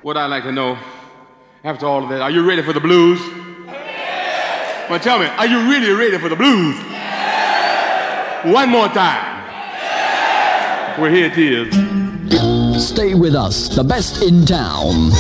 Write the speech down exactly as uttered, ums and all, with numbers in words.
What I'd like to know, after all of that, are you ready for the blues? Yeah. Well, tell me, are you really ready for the blues? Yeah. One more time. Yeah. Well, here it is. Stay with us, the best in town.